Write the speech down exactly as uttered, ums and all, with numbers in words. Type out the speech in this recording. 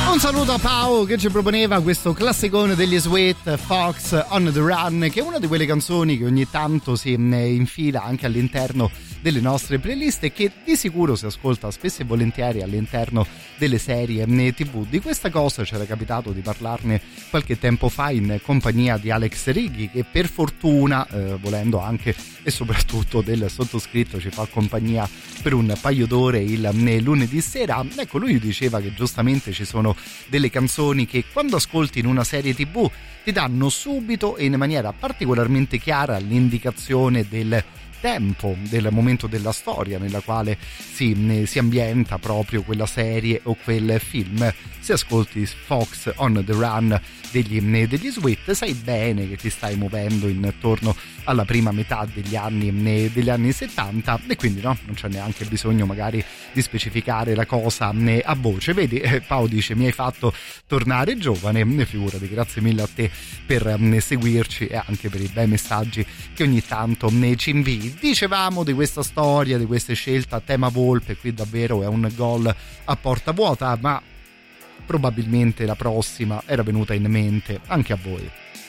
Un saluto a Pau che ci proponeva questo classicone degli Sweet, Fox on the Run, che è una di quelle canzoni che ogni tanto si infila anche all'interno delle nostre playlist e che di sicuro si ascolta spesso e volentieri all'interno delle serie tivù. Di questa cosa c'era capitato di parlarne qualche tempo fa in compagnia di Alex Righi, che per fortuna, eh, volendo anche e soprattutto del sottoscritto, ci fa compagnia per un paio d'ore il lunedì sera. Ecco, lui diceva che giustamente ci sono delle canzoni che quando ascolti in una serie tivù ti danno subito e in maniera particolarmente chiara l'indicazione del tempo, del momento della storia nella quale si, si ambienta proprio quella serie o quel film. Se ascolti Fox on the Run degli, degli Sweet, sai bene che ti stai muovendo intorno alla prima metà degli anni, degli anni settanta, e quindi no, non c'è neanche bisogno magari di specificare la cosa a voce. Vedi, eh, Pau dice: mi hai fatto tornare giovane. Figurati, grazie mille a te per seguirci e anche per i bei messaggi che ogni tanto ci invii. Dicevamo di questa storia, di queste scelte a tema Volpe, qui davvero è un gol a porta vuota, ma probabilmente la prossima era venuta in mente anche a voi.